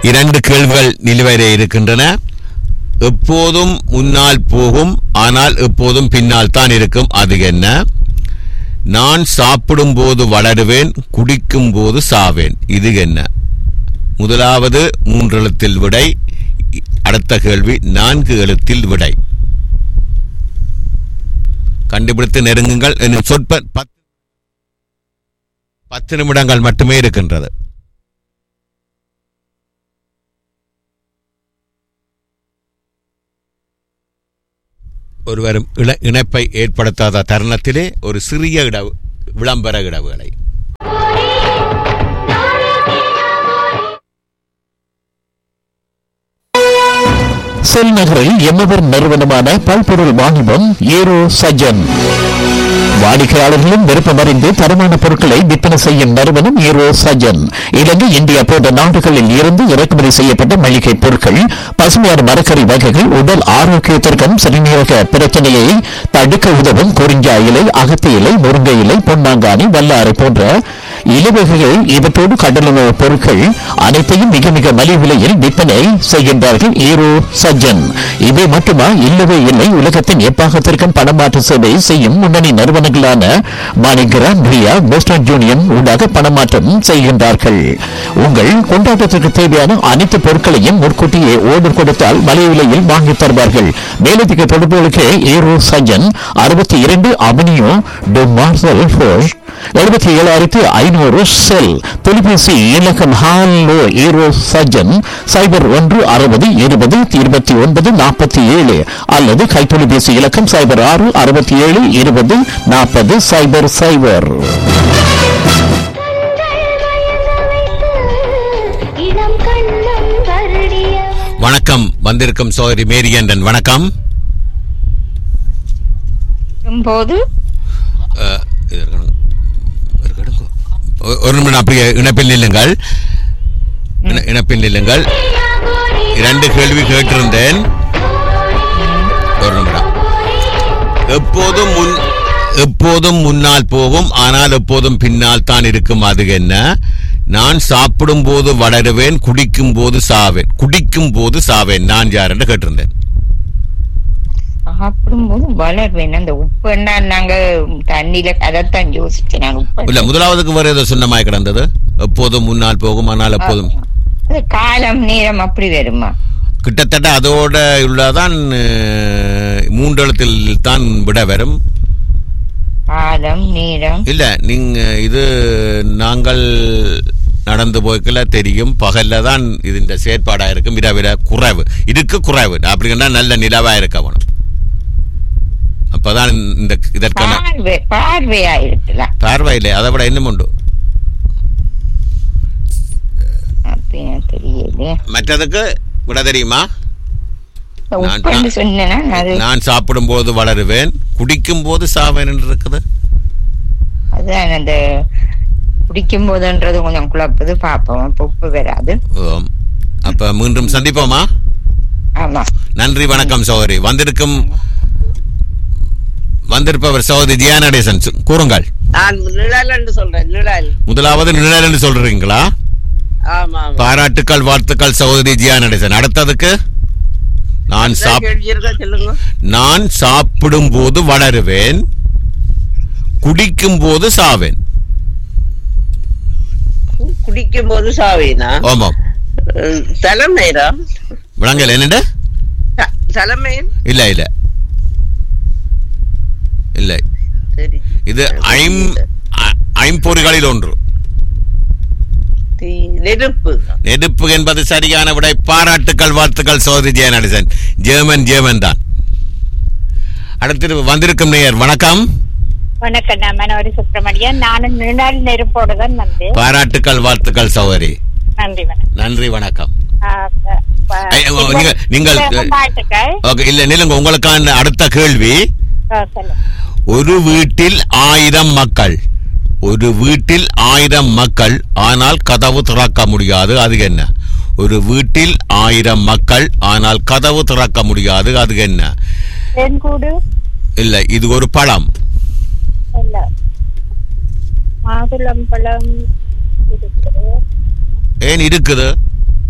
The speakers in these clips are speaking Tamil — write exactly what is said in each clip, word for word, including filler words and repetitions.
இரண்டு கேள்விகள் நிலுவையிலே இருக்கின்றன. எப்போதும் முன்னால் போகும், ஆனால் எப்போதும் பின்னால் தான் இருக்கும். அது என்ன? நான் சாப்பிடும் போது வளருவேன், குடிக்கும் போது சாவேன். இது என்ன? முதலாவது மூன்று எழுத்தில் விடை, அடுத்த கேள்வி நான்கு எழுத்தில் விடை. கண்டுபிடித்து நெருங்குங்கள். சொற்ப பத்து நிமிடங்கள் மட்டுமே இருக்கின்றது. ஒருவரும் இணைப்பை ஏற்படுத்தாத தருணத்திலே ஒரு சிறிய இட விளம்பர இடவுகளை. செல் நகரில் எம்மவர் நிறுவனமான பல்பொருள் வாணிபம் ஏரோ சஜன். வாடிக்கையாளர்களும் விருப்பமறிந்து தரமான பொருட்களை விற்பனை செய்யும் நிறுவனம் ஏரோ சஜன். இலங்கை, இந்தியா போன்ற நாடுகளில் இருந்து இறக்குமதி செய்யப்பட்ட மளிகை பொருட்கள், பசுமையான மரக்கறி வகைகள், உடல் ஆரோக்கியத்திற்கும் சிறுநீரக பிரச்சனையை தடுக்க உதவும் குறிஞ்சா இலை, அகத்தி இலை, முருங்கை இலை, பொன்னாங்கானி, வல்லாரை போன்ற இலவகைகள், இவற்றோடு கடலுணவு பொருட்கள் அனைத்தையும் மிக மிக மலிவு விலையில் விற்பனை செய்கின்றார்கள் ஏரோ சஜன். இவை மட்டுமா? இல்லவே இல்லை. உலகத்தின் எப்பாகத்திற்கும் பணமாற்று சேவை செய்யும் முன்னணி நிறுவனங்களான மாணிகிராம், ரியா, போஸ்டன் யூனியன் ஊடாக பணமாற்றம் செய்கின்றார்கள். உங்கள் கொண்டாட்டத்திற்கு தேவையான அனைத்து பொருட்களையும் முன்கூட்டியே ஓர்டர் கொடுத்தால் மலிவு விலையில் வாங்கி தருவார்கள். மேலதிக தொடர்புகளுக்கு ஏரோ சஜன் அறுபத்தி இரண்டு அவனியோ டு மார்சல் ஃபோர்ஸ் எழுபத்தி ஏழாயிரத்தி ஐநூறு செல். தொலைபேசி இலக்கம் ஹாலோ ஏரோ சஜன் சைபர் ஒன்று அறுபது இருபது இருபத்தி ஒன்பது நாற்பத்தி ஏழு அல்லது கைத்தொலைபேசி இலக்கம் சைபர் ஆறு அறுபத்தி ஏழு இருபது நாற்பது சைபர் சைபர். வணக்கம். வந்திருக்கும் சோதரி மேரியண்டன். வணக்கம். போது ஒரு நிமிடம் அப்படியே இணைப்பில் நில்லுங்கள். இணைப்பில் நில்லுங்கள். இரண்டு கேள்வி கேட்டிருந்தேன். ஒரு நிமிடம். எப்போதும் முன் எப்போதும் முன்னால் போகும், ஆனால் எப்போதும் பின்னால் தான் இருக்கும். அது என்ன? நான் சாப்பிடும் போது வளருவேன், குடிக்கும் போது சாவேன். குடிக்கும் போது சாவேன். நான் யார் என்று கேட்டிருந்தேன். சாப்பிடும்போது வளர்வேன். அந்த உப்பு என்ன நாங்க தண்ணியில அதைத்தான் யோசிச்சேன். இல்ல, முதலாவதுக்கு வேற ஏதோ சொன்ன மாதிரி கிடந்தது. எப்போதும் முன்னால் போகும், ஆனால் எப்போதும் காலம் நேரம் அப்படி வருமா? கிட்டத்தட்ட அதோட உள்ளதான் மூன்றெழுத்தில் தான் விட வரும். காலம் நேரம் இல்ல, நீங்க இது நாங்கள் நடந்து போய்க்கல தெரியும். பகல்ல தான் இது செயற்பாடா இருக்கும். இரவில குறைவு இதுக்கு குறைவு. அப்படின்னா நல்ல நிலவா இருக்க வேணும். அப்பதான் இந்த இதற்கான பார்வையா இருக்கலாம். பார்வை இல்லை, அதை விட இன்னும் உண்டு. மற்றதுக்கு விட தெரியுமா? நான் சாப்பிடும் போது வளருவேன், குடிக்கும் போது சாவேன் என்று இருக்குது. அதான் அந்த குடிக்கும் போதுன்றது கொஞ்சம் குழப்பது. பாப்போம், உப்பு வராது. அப்ப மீண்டும் சந்திப்போமா? ஆமா. நன்றி, வணக்கம் சகோதரி. வந்திருக்கும் வந்திருப்பவர் சகோதரி ஜியா நடேசன். கூறுங்கள். நான் நிழல் என்று சொல்றேன். நிழல். முதலாவது நிழல் என்று சொல்றீங்களா? ஆமா. பாராட்டுக்கள், வாழ்த்துக்கள் சகோதரி ஜியா நடேசன். அடுத்ததுக்கு நான் நான் சாப்பிடும் போது வளருவேன், குடிக்கும் போது சாவேன். குடிக்கும் போது சாவேனா? ஆமாம். தலைமையா? விளங்கல. என்னண்டு? தலைமை? இல்ல இல்ல இல்லை. இது ஐம் ஐம்பொறிகளில் ஒன்று. நெருப்பு. நெருப்பு என்பது சரியான விடை. பாராட்டுக்கள், வாழ்த்துக்கள் சோதரி ஜெயநடேசன். ஜெர்மன் ஜெர்மன் தான். அடுத்து வந்திருக்கும் நேயர். வணக்கம். வணக்கம். நான் மனோரி சுப்பிரமணியன். நானும் நிழல் நெருப்போடு தான் வந்தேன். பாராட்டுக்கள், வாழ்த்துக்கள் சகோதரி. நன்றி வணக்கம். நன்றி வணக்கம். நீங்கள் இல்ல நில்லுங்க. உங்களுக்கான அடுத்த கேள்வி. ஒரு வீட்டில் ஆயிரம் மக்கள் ஒரு வீட்டில் ஆயிரம் மக்கள் ஆனால் கதவு திறக்க முடியாது. அது என்ன? ஒரு வீட்டில் ஆயிரம் மக்கள் ஆனால் கதவு திறக்க முடியாது. அது என்ன? இல்ல, இது ஒரு பழம். மாதுளம்பழம் ஏன் இருக்குது?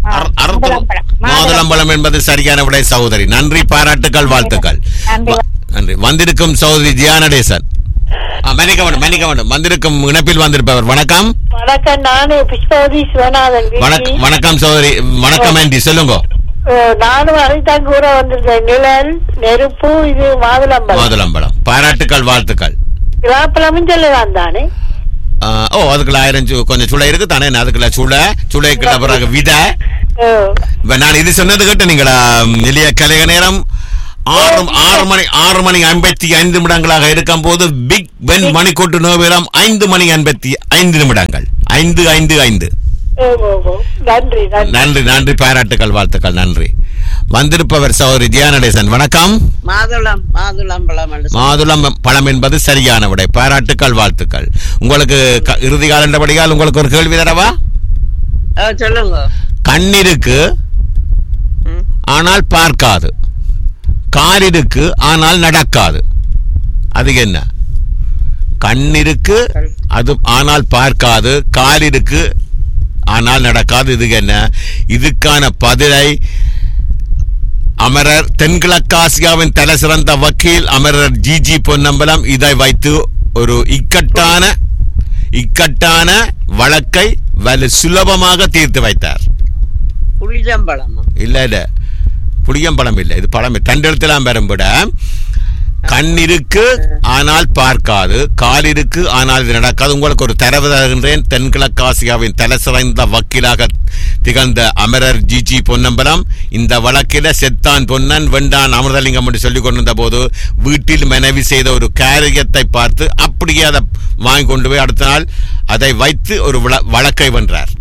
அர- அறுத்து மாதுளம்பழம். மாதுளம்பழம் என்பது சரியான விடை சகோதரி. நன்றி, பாராட்டுக்கள், வாழ்த்துக்கள். நன்றி. வ- நன்றி. வந்திருக்கும் சகோதரி ஜியானடேசன். ஆ, மன்னிக்க வேண்டும், மன்னிக்க வேண்டும். வந்திருக்கும் இணைப்பில் வந்திருப்பவர். வணக்கம். வணக்கம். நானு புஷ்பவதி சிவநாதன். வணக்கம், வணக்கம் சகோதரி. வணக்கம் ஆண்டி, சொல்லுங்க. அஹ், நானும் அதைத்தான் கூற வந்திருக்கேன். நிழல், நெருப்பு, இது மாதுளம்பழம். மாதுளம்பழம். பாராட்டுக்கள், வாழ்த்துக்கள். விழாப்பழமும் சொல்லலாம் தானே? ஆ, ஓ, அதுக்குள்ள ஆயிரம் சு- கொஞ்சம் சுளை இருக்கு தானே. அதுக்குள்ள சுளை சுளைக்குள்ள பிறகு விதை. அஹ், இப்ப நான் இது சொன்னது கேட்டு நீங்களா? நிலைய கலைக நேரம் ஆறு ஆறு மணி ஆறு மணி ஐம்பத்தி ஐந்து நிமிடங்களாக இருக்கும் போது பிக் பென் மணிக்கூட்டு நோவிலம் ஐந்து மணி ஐம்பத்தி ஐந்து நிமிடங்கள். ஐந்து ஐந்து ஐந்து. ஓ, ஓ, ஓ. நன்றி நன்றி. நன்றி, நன்றி, பாராட்டுக்கள், வாழ்த்துக்கள், நன்றி. வந்திருப்பவர் சௌரி ஜியானடேசன். வணக்கம். மாதுளம் மாதுளம் பழம் என்று சொல். மாதுளம் பழம் என்பது சரியான விடை. பாராட்டுக்கள், வாழ்த்துக்கள். உங்களுக்கு க- இறுதி காலண்டபடியால் உங்களுக்கு ஒரு கேள்வி தரவா? அஹ், சொல்லுங்க. கண்ணிருக்கு ம். ஆனால் பார்க்காது, கால் இருக்கு ஆனால் நடக்காது. அது என்ன? கண்ணிருக்கு அது ஆனால் பார்க்காது, கால் இருக்கு ஆனால் நடக்காது. இது என்ன? இதுக்கான பதிலை அமரர் தென்கிழக்காசியாவின் தலை சிறந்த வக்கீல் அமரர் ஜி ஜி பொன்னம்பலம் இதை வைத்து ஒரு இக்கட்டான இக்கட்டான வழக்கை வலு சுலபமாக தீர்த்து வைத்தார். புளிச்சம்பழமா? இல்ல இல்ல, புளியம்பழம் இல்ல, இது பழம். தண்டெழுத்தெல்லாம் பெறும்பட கண் இருக்கு ஆனால் பார்க்காது, கால் இருக்கு ஆனால் இது நடக்காது. உங்களுக்கு ஒரு தரவு தருகின்றேன். தென்கிழக்காசியாவின் தலை சிறந்த வக்கீலாக திகழ்ந்த அமரர் ஜி ஜி பொன்னம்பலம் இந்த வழக்கில செத்தான் பொன்னன் வெண்டான் அமிர்தலிங்கம் என்று சொல்லிக் கொண்டிருந்த போது வீட்டில் மனைவி செய்த ஒரு காரியத்தை பார்த்து அப்படியே அதை வாங்கி கொண்டு போய் அடுத்த நாள் அதை வைத்து ஒரு வழ- வழக்கை வென்றார்.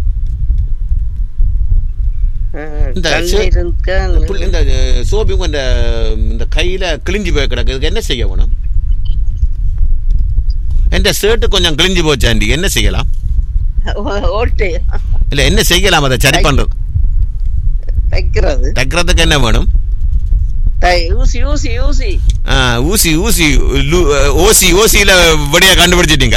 அஹ், இந்த கண்ணீர் இருக்க புல்- இந்த சோபி உங்க இந்த இந்த கையில கிழிஞ்சு போய் கிடக்கு. இதுக்கு என்ன செய்ய வேணும்? என் ஷர்ட் கொஞ்சம் கிழிஞ்சு போச்சாண்டி, என்ன செய்யலாம்? ஓட்டு இல்ல, என்ன செய்யலாம் அதை சரி பண்றது? தைக்கிறது. தைக்கிறதுக்கு என்ன வேணும்? தை ஊசி ஊசி ஊசி. ஆ, ஊசி ஊசி லு- ஓசி ஓசியில வழியா கண்டுபிடிச்சிட்டீங்க.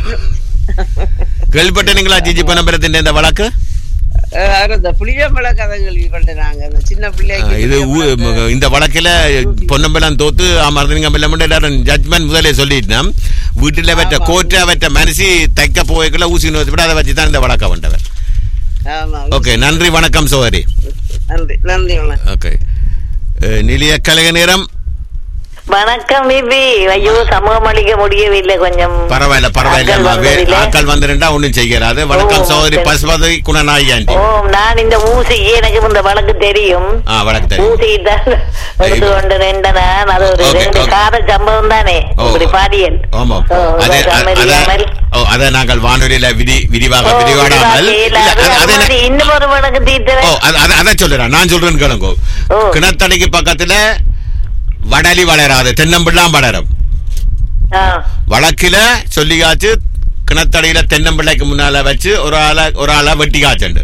கேள்விப்பட்டீங்களா ஜிஜி பனம்பரத்தின் இந்த வழக்கு? அஹ், அவர் இந்த புளிச்சம்பழ கதை கேள்விப்பட்டேன் நாங்க. அந்த சின்ன ஆ, பிள்ளைக்கு இது ஊ- ம- இந்த வழக்கில பொன்னம்பலம் தோத்து அமர்ந்திங்கம் எல்லாரும் ஜட்மெண்ட் முதலே சொல்லிட்டோம். வீட்டுல வச்ச கோர்ட்டை வச்ச மனசி தைக்க போய்க்குள்ள ஊசி நோத்தி விட அதை வச்சு தான் இந்த வழக்க வந்தவர். ஆமா. ஓகே, நன்றி, வணக்கம் சோதரி. நன்றி நன்றி வணக்கம். ஓகே, நிலைய கலைக நேரம். வணக்கம் பிபி. ஐயோ, சமூகம் அளிக்க முடியவில்லை. கொஞ்சம் பரவாயில்ல பரவாயில்ல ஆட்கள் அம்மா. வே- வந்ததில்லை. ஆட்கள் வந்துருந்தா ஒண்ணும் செய்யறாது. வணக்கம் ஓ, சகோதரி சரி. பசுபதி குணநாயகி ஆண்டி. ஓ, நான் இந்த ஊசிக்கு எனக்கு இந்த வழக்கு தெரியும். ஆ, வணக்கம் தெரியும். ஊசி தான் எடுத்து கொண்டு நின்றன. அது ஒரு ஓகே, ரெண்டு ஓகே. கார சம்பவம் தானே ஓ. இப்படி பாடியல். ஆமா, ஓ, அதே உலகம் அத- அறியாமல். ஓ, அதை நாங்கள் வானொலியில விதி விரிவாக விரிவாடாமல் இல்ல, அது- அது என்ன- இன்னும் ஒரு வழக்கு ஓ, தீர்த்தவன். அது- அது- அதை சொல்லுறேன், நான் சொல்றேன்னு கேளுங்க. ஓ. கிணத்தடிக்கு பக்கத்துல வடலி வளராது, தென்னம்பிள்ளாம் வளரும். ஆ. வழக்கில சொல்லியாச்சு, கிணத்தடியில தென்னம்பிள்ளைக்கு முன்னால வச்சு ஒரு ஆளை ஒரு ஆளை வெட்டி காய்ச்சண்டு.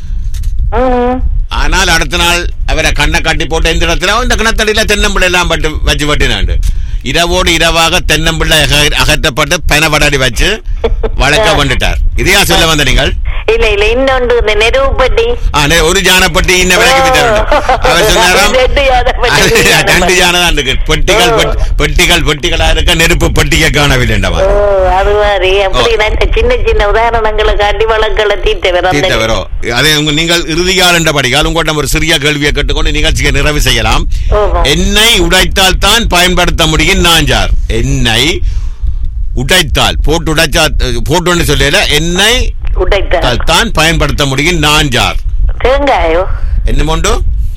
ம். ஆனால் அடுத்த நாள் அவரை கண்ணை காட்டி போட்டு இந்த இடத்துல இந்த கிணத்தடியில தென்னம்பிள்ளை எல்லாம் பட்டு வச்சு வெட்டினாண்டு. இரவோடு இரவாக தென்னம்பிள்ளை அக- அகற்றப்பட்டு பனவடடி வச்சு வழக்க வந்துட்டார். இதையா சொல்ல வந்த நீங்கள்? இல்ல இல்ல, இன்னொன்று இந்த நெருவுப்பட்டி. ஆ, நே- ஒரு ஜானப்பட்டி இன்ன விலைக்கு வித்தாரு. அவர் சொன்னாராம் ரெண்டு யானைப்பட்டி, அது ரெண்டு ரெண்டு யானைப்பட்டி. ஜானை தான் இருக்கு. பெட்டிகள் ஓ. பெட்- பெட்டிகள் பெட்டிகளா இருக்க, நெருப்பு பெட்டியை காணவில்லைண்டவா. ஓ, அது மாதிரி அப்படி நல்ல சின்ன சின்ன உதாரணங்களை காட்டி வழக்குகளை தீர்த்தவர் அந்த- தீர்த்தவரோ அதை உங்க- நீங்கள் இறுதியால் என்றபடியால் உங்கள்கிட்ட ஒரு சிறிய கேள்வியை கேட்டுக்கொண்டு நிகழ்ச்சியை நிறைவு செய்யலாம். ஓஹோ. எண்ணெய் உடைத்தால் தான் பயன்படுத்த முடியும் நாஞ்சார். எண்ணெய் உடைத்தால் போட்டு உடைச்சா போட்டு சொல்லல, எண்ணெய் உடைத்தார். தான் பயன்படுத்த முடியும் நாஞ்சார். தேங்காயோ? என்ன மோண்டு?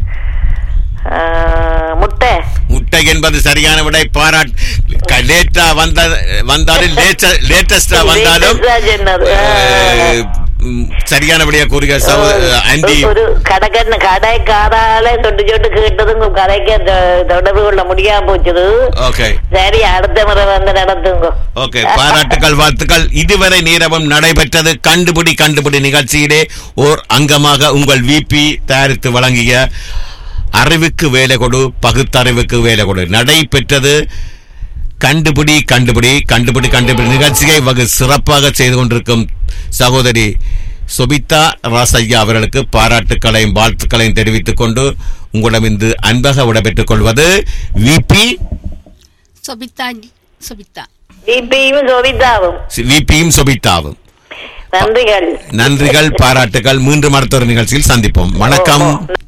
ஆ, முட்டை. முட்டை என்பது சரியான விடை. பாராட் லேட்டா வந்த வந்தாலும் லேட்டஸ்டா வந்தாலும் லேட்டஸ்டா சொன்னது. அஹ், ம், சரியான விடையா கூறுக ஆண்டி. ஒரு கடைக்கண்ணு கடைக்காரால சொட்டு சொட்டு கேட்டதுங்க கதைக்கு தொ- தொடர்பு கொள்ள முடியாம போச்சுது. ஓகே சரி, அடுத்த முறை வந்து நடத்துங்க. ஓகே, பாராட்டுக்கள், வாழ்த்துக்கள். இதுவரை நேரமும் நடைபெற்றது கண்டுபிடி கண்டுபிடி நிகழ்ச்சியிலே ஓர் அங்கமாக உங்கள் விபி தயாரித்து வழங்கிய அறிவுக்கு வேலை கொடு பகுத்தறிவுக்கு வேலை கொடு நடைபெற்றது. கண்டுபிடி கண்டுபிடி கண்டுபிடி கண்டுபிடி நிகழ்ச்சியை வகு சிறப்பாக செய்து கொண்டிருக்கும் சகோதரி சொபிதா ராசையா அவர்களுக்கு பாராட்டுக்களையும் வாழ்த்துக்களையும் தெரிவித்துக் கொண்டு உங்களிடம் இன்று அன்பக விடைபெற்றுக் கொள்வது விபி சொபிதா சொபிதா விபியும் சோபிதாவும் விபியும் சொபிதாவும். நன்றிகள் நன்றிகள், பாராட்டுகள். மீண்டும் அடுத்த ஒரு நிகழ்ச்சியில் சந்திப்போம். வணக்கம்.